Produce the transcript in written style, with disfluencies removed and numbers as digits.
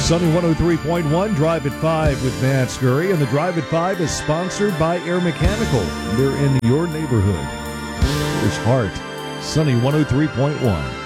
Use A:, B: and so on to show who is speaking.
A: Sunny 103.1, Drive at 5 with Matt Scurry. And the Drive at 5 is sponsored by Air Mechanical. They're in your neighborhood. There's Heart. Sunny 103.1.